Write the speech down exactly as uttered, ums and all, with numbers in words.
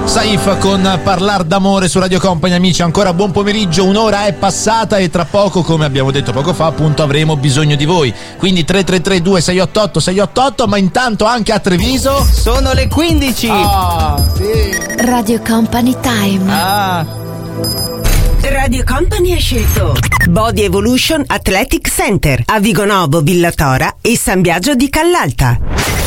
Saif con Parlar d'amore su Radio Company. Amici, ancora buon pomeriggio, un'ora è passata e tra poco, come abbiamo detto poco fa, appunto avremo bisogno di voi, quindi tre tre tre due sei otto otto sei otto otto. Ma intanto anche a Treviso sono le quindici. Ah, sì. Radio Company Time. Ah. Radio Company ha scelto Body Evolution Athletic Center a Vigonovo, Villatora e San Biagio di Callalta.